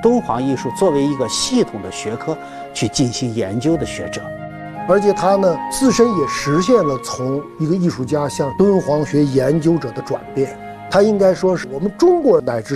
敦煌艺术作为一个系统的学科去进行研究的学者。 而且他呢自身也实现了从一个艺术家向敦煌学研究者的转变。他应该说是我们中国乃至